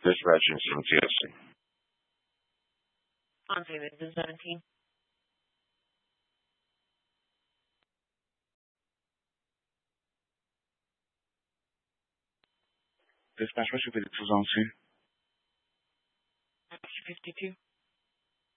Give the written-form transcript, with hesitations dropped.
Dispatching from TSC. On payment is 17. Dispatch, what should be the 2 zone scene? 52.